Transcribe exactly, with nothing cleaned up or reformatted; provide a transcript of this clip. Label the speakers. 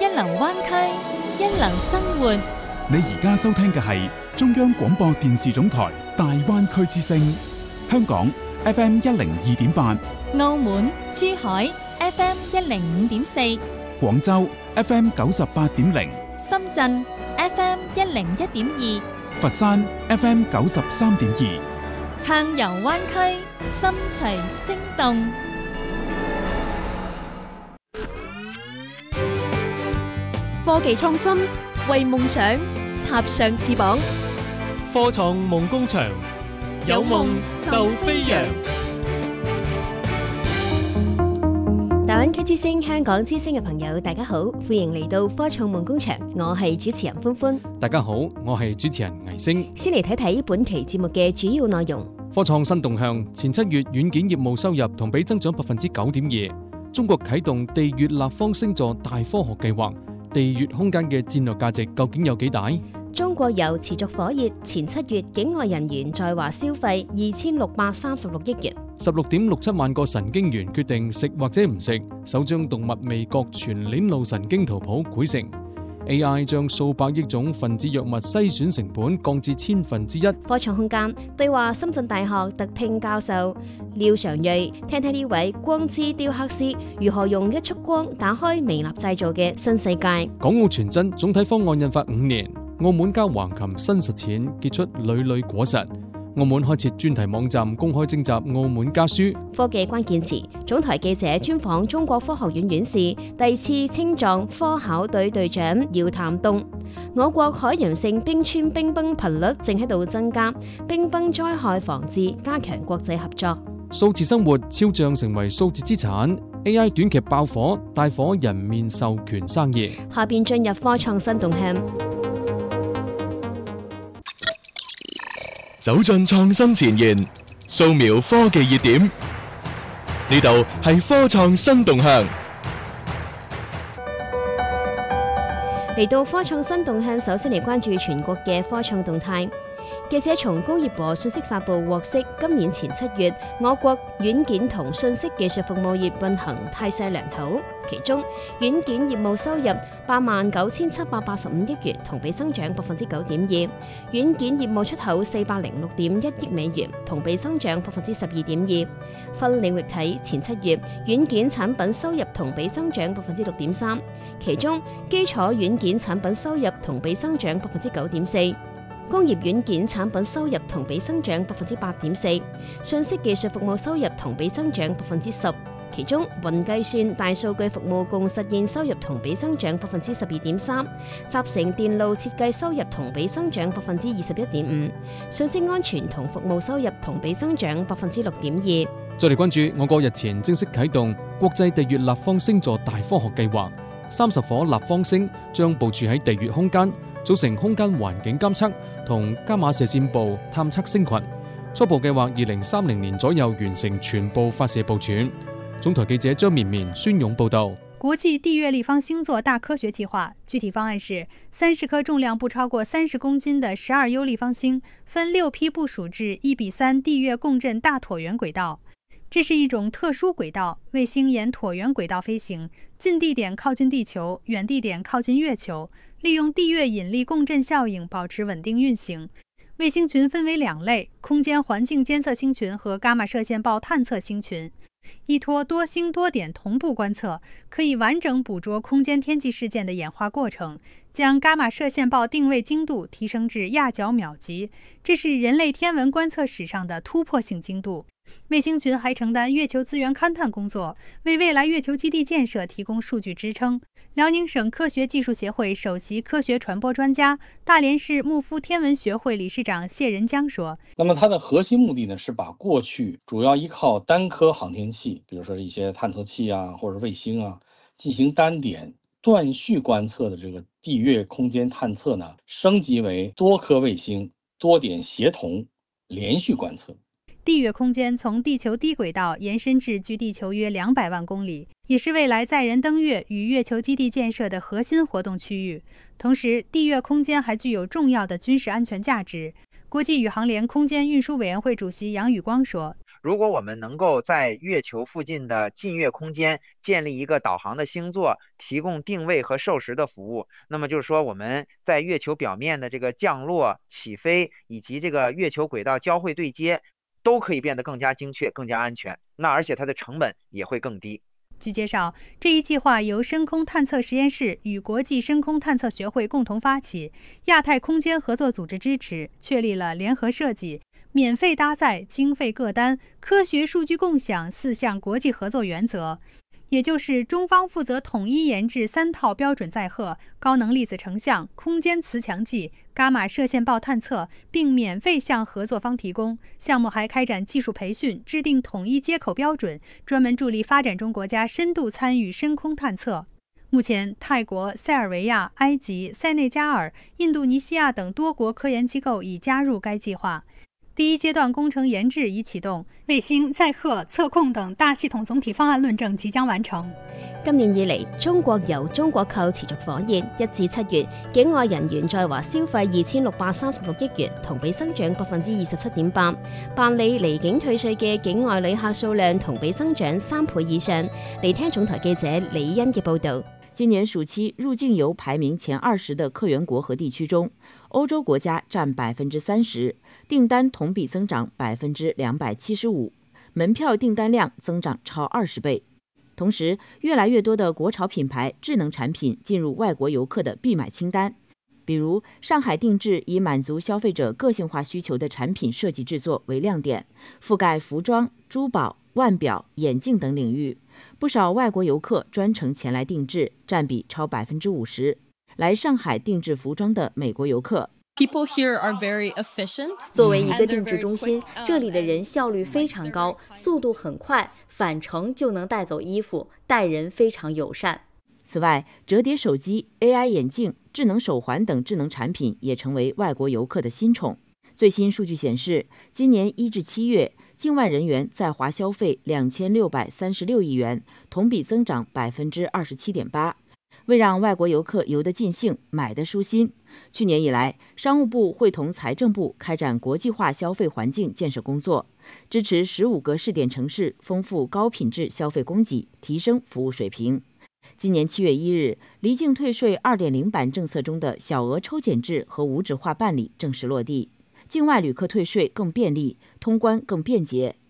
Speaker 1: 流灣區，一流生活。
Speaker 2: 你而家收聽嘅係中央廣播電視總台大灣區之聲，香港 F M 一零二點八，
Speaker 1: 澳門、珠海 F M 一零五點四，
Speaker 2: 廣州 F M 九十八點零，
Speaker 1: 深圳 F M 一零一點二，
Speaker 2: 佛山 F M 九十三點二，
Speaker 1: 暢遊灣區，心隨聲動。
Speaker 3: 科技創新，為夢想插上翅膀。
Speaker 4: 科創夢工場，有夢就飛揚。
Speaker 3: 大灣區之聲、香港之聲嘅朋友，大家好，歡迎嚟到科創夢工場，我係主持人歡歡。
Speaker 4: 大家好，我係主持人魏星。
Speaker 3: 先嚟睇睇本期節目嘅主要內容。
Speaker 4: 科創新動向，前七月軟件業務收入同比增長百分之九點二。中國啟動地月立方星座大科學計劃。地月空間嘅戰略價值究竟有幾大？
Speaker 3: 中國遊持續火熱，前七月境外人員在華消費二千六百三十六億元。
Speaker 4: 十六點六七萬個神經元決定食或者唔食，首張動物味覺全鏈路神經圖譜繪成。A I 將數百億種分子藥物篩選成本降至千分之一。
Speaker 3: 科創空間對話深圳大學特聘教授廖常瑞，聽聽呢位光之雕刻師如何用一束光打開微粒製造嘅新世界。
Speaker 4: 港澳傳真總體方案印發五年，澳門交橫琴新實踐結出屢屢果實。澳門開設專題網站公開徵集澳門家書。
Speaker 3: 科技關鍵詞，總台記者專訪中國科學院院士、第次青藏科考隊隊長姚潭東。我國海洋性冰川冰崩頻率正喺度增加，冰崩災害防治加強國際合作。
Speaker 4: 數字生活超漲成為數字資產。A I 短劇爆火，帶火人面授權生意。
Speaker 3: 下邊進入科創新動向。
Speaker 5: 走進創新前沿，掃描科技熱點，呢度係科創新動向。
Speaker 3: 嚟到科創新動向，首先嚟關注全國嘅科創動態。記者從工業和信息發布獲悉，今年前七月，我國軟件同信息技術服務業運行態勢良好。其中，軟件業務收入八萬九千七百八十五億元，同比增長百分之九點二；軟件業務出口四百零六點一億美元，同比增長百分之十二點二。分領域睇，前七月軟件產品收入同比增長百分之六點三，其中基礎軟件產品收入同比增長百分之九點四。工業軟件產品收入同比增長百分之八點四，信息技術服務收入同比增長百分之十，其中雲計算、大數據服務共實現收入同比增長百分之十二點三，集成電路設計收入同比增長百分之二十一點五，信息安全同服務收入同比增長百分之六點二。
Speaker 4: 再嚟關注我國日前正式啟動國際地月立方星座大科學計劃，三十顆立方星將部署喺地月空間，組成空間環境監測同伽馬射線部探測星群。初步計劃二零三零年左右完成全部發射部署。總台記者張綿綿、孫勇報道。
Speaker 6: 國際地月立方星座大科學計劃具體方案是三十顆重量不超過三十公斤的十二 U 立方星，分六批部署至一比三地月共振大橢圓軌道。這是一種特殊軌道，衛星沿橢圓軌道飛行，近地點靠近地球，遠地點靠近月球，利用地月引力共振效應保持穩定運行。衛星群分為兩類：空間環境監測星群和伽馬射線暴探測星群。依託多星多點同步觀測，可以完整捕捉空間天氣事件的演化過程，將伽馬射線暴定位精度提升至亞角秒級，這是人類天文觀測史上的突破性精度。衛星群還承擔月球資源勘探工作，為未來月球基地建設提供數據支撐。遼寧省科學技術協會首席科學傳播專家、大連市牧夫天文學會理事長謝仁江說：
Speaker 7: 那麼它的核心目的呢，是把過去主要依靠單顆航天器，比如說一些探測器啊，或者衛星啊，進行單點斷續觀測的這個地月空間探測呢，升級為多顆衛星多點協同連續觀測。
Speaker 6: 地月空間從地球低軌道延伸至距地球約兩百萬公里，也是未來載人登月與月球基地建設的核心活動區域。同時，地月空間還具有重要的軍事安全價值。國際宇航聯空間運輸委員會主席楊宇光說：
Speaker 8: 如果我们能够在月球附近的近月空间建立一个导航的星座，提供定位和授时的服务，那么就是说我们在月球表面的这个降落、起飞以及这个月球轨道交会对接，都可以变得更加精确、更加安全。那而且它的成本也会更低。
Speaker 6: 据介绍，这一计划由深空探测实验室与国际深空探测学会共同发起，亚太空间合作组织支持，确立了联合设计、免费搭载、经费各担、科学数据共享四项国际合作原则。也就是中方负责统一研制三套标准载荷、高能粒子成像、空间磁强计、伽马射线暴探测，并免费向合作方提供。项目还开展技术培训，制定统一接口标准，专门助力发展中国家深度参与深空探测。目前，泰国、塞尔维亚、埃及、塞内加尔、印度尼西亚等多国科研机构已加入该计划。第一阶段工程研制已启动，卫星、载荷、测控等大系統總體方案論證即將完成。
Speaker 3: 今年以嚟，中國由中國購持續火熱，一至七月，境外人員在華消費二千六百三十六億元，同比增長百分之二十七點八。辦理離境退稅嘅境外旅客數量同比增長三倍以上。嚟聽總台記者李欣嘅報導。
Speaker 9: 今年暑期入境游排名前二十的客源国和地区中，欧洲国家占百分之三十，订单同比增长百分之两百七十五，门票订单量增长超二十倍。同时，越来越多的国潮品牌智能产品进入外国游客的必买清单。比如，上海定制以满足消费者个性化需求的产品设计制作为亮点，覆盖服装、珠宝、腕表、眼镜等领域。不少外国游客专程前来定制，占比超百分之五十。来上海定制服装的美国游客。
Speaker 10: 作为一个定制中心，这里的人效率非常高，速度很快，返程就能带走衣服，待人非常友善。
Speaker 9: 此外，折叠手机、A I 眼镜、智能手环等智能产品也成为外国游客的新宠。最新数据显示，今年一至七月，境外人员在华消费两千六百三十六亿元，同比增长百分之二十七点八。为让外国游客游得尽兴、买得舒心，去年以来，商务部会同财政部开展国际化消费环境建设工作，支持十五个试点城市丰富高品质消费供给，提升服务水平。今年七月一日，离境退税 二点零 版政策中的小额抽检制和无纸化办理正式落地，境外旅客退税更便利，通关更便捷。